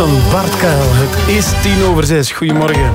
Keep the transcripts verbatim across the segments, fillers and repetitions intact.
Bart Kuil, het is tien over zes. Goedemorgen.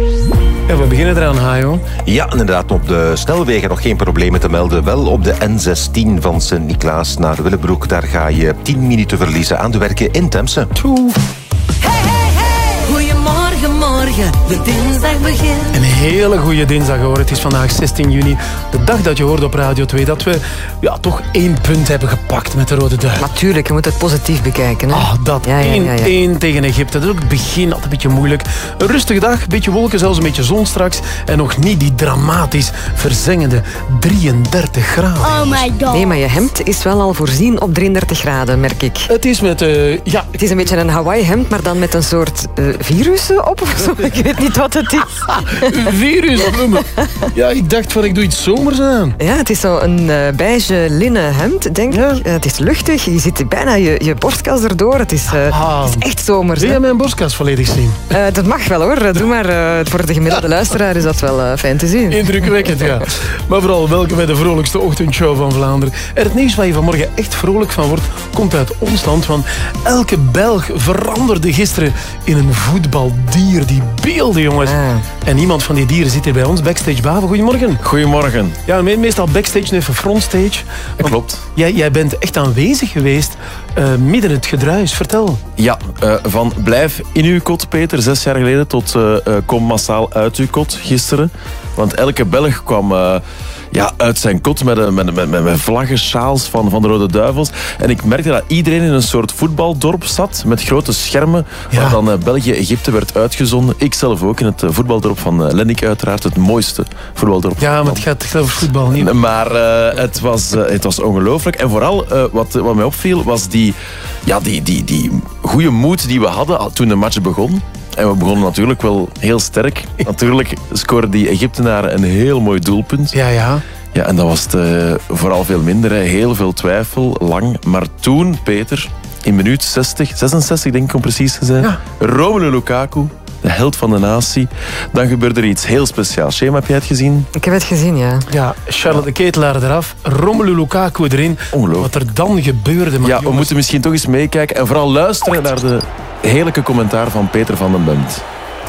Ja, we beginnen eraan, Hajo. Ja, inderdaad, op de snelwegen nog geen problemen te melden. Wel op de N zestien van Sint-Niklaas naar Willebroek. Daar ga je tien minuten verliezen aan de werken in Temse. Toe. Hey, hey, hey. Goedemorgen, morgen. De dinsdag begint. Een hele goede dinsdag hoor. Het is vandaag zestien juni. De dag dat je hoort op Radio twee dat we ja, toch één punt hebben gepakt met de Rode Duiven. Natuurlijk, je moet het positief bekijken. Hè? Ah, dat Ja, ja, ja, ja. één-één tegen Egypte. Dat is ook het begin altijd een beetje moeilijk. Een rustige dag, een beetje wolken, zelfs een beetje zon straks. En nog niet die dramatisch verzengende drieëndertig graden. Oh my god. Nee, maar je hemd is wel al voorzien op drieëndertig graden, merk ik. Het is met... Uh, ja, Het is een beetje een Hawaii-hemd, maar dan met een soort uh, virus op of zo. Ik weet niet wat het is. een virus op me. Ja, ik dacht van ik doe iets zomers aan. Ja, het is zo een uh, beige linnen hemd, denk Ja. ik. Uh, het is luchtig, je ziet bijna je, je borstkas erdoor. Het is, uh, Ah. het is echt zomers. Wil Hè? jij mijn borstkas volledig zien? Uh, dat mag wel hoor, doe maar. Uh, voor de gemiddelde luisteraar is dat wel uh, fijn te zien. Indrukwekkend, ja. Maar vooral welkom bij de vrolijkste ochtendshow van Vlaanderen. En het nieuws waar je vanmorgen echt vrolijk van wordt, komt uit ons land. Want elke Belg veranderde gisteren in een voetbaldier. Die beelden, jongens. Ah. En iemand van die dieren zit hier bij ons, backstage. Bavo, goedemorgen. Goedemorgen. Ja, me- meestal backstage, nu even frontstage. Want Klopt. Jij, jij bent echt aanwezig geweest uh, midden het gedruis. Vertel. Ja, uh, van blijf in uw kot, Peter, zes jaar geleden, tot uh, uh, kom massaal uit uw kot gisteren. Want elke Belg kwam uh, ja, uit zijn kot met, een- met, met, met, met vlaggen, sjaals van, van de Rode Duivels. En ik merkte dat iedereen in een soort voetbaldorp zat, met grote schermen, Ja. waar dan uh, België-Egypte werd uitgezonden. Ik zelf ook in het uh, voetbaldorp van uh, Lennik, uiteraard, het mooiste voetbaldorp. Ja, maar het gaat echt over voetbal niet. Maar uh, het was, uh, het was ongelooflijk. En vooral, uh, wat, wat mij opviel, was die, ja, die, die, die goede moed die we hadden al toen de match begon. En we begonnen natuurlijk wel heel sterk. Natuurlijk scoorden die Egyptenaren een heel mooi doelpunt. Ja, ja. Ja, en dat was het, uh, vooral veel minder. Hè. Heel veel twijfel, lang. Maar toen, Peter, in minuut zestig, zesenzestig denk ik om precies te zijn, Ja. Romelu Lukaku, de held van de natie, dan gebeurde er iets heel speciaals. Shema, heb jij het gezien? Ik heb het gezien, ja. Ja, Charlotte de Ketelaar eraf, Romelu Lukaku erin. Ongelooflijk. Wat er dan gebeurde. Maar Ja, we jongens, moeten misschien toch eens meekijken en vooral luisteren naar de heerlijke commentaar van Peter van den Bent.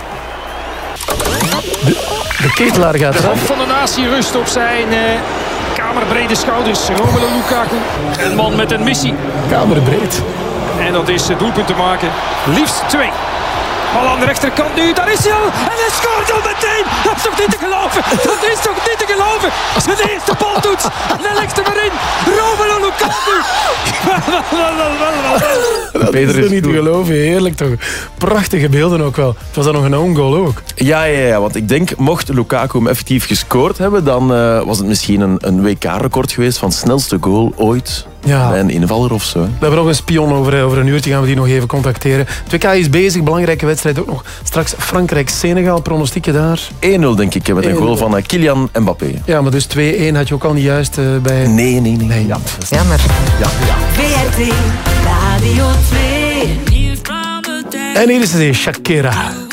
de Ketelaar gaat eraf. Van de natie rust op zijn uh, kamerbrede schouders. Romelu Lukaku. Een man met een missie. Kamerbreed. En dat is het doelpunt te maken. Liefst twee. Bal aan de rechterkant nu. Daar is hij al. En hij scoort al meteen. Dat is toch niet te geloven. Dat is toch niet te geloven. De eerste baltoets. En hij legt hem erin. Romelu Lukaku. Dat Peter is is toch niet te goed. geloven. Heerlijk toch. Prachtige beelden ook wel. Het was dan nog een own goal ook. Ja, ja, ja, want ik denk, mocht Lukaku hem effectief gescoord hebben, dan uh, was het misschien een, een W K-record geweest van snelste goal ooit Ja. bij een invaller of zo. We hebben nog een spion over, over een uurtje. Gaan we die nog even contacteren. Het W K is bezig. Belangrijke wedstrijd ook nog. Straks Frankrijk-Senegal. Pronostieken daar. één nul denk ik, met een één nul. goal van uh, Kylian Mbappé. Ja, maar dus twee-één had je ook al niet juist uh, bij... Nee, nee, nee. Nee, ja. Jammer. V R T Radio twee. En hier is het, Shakira.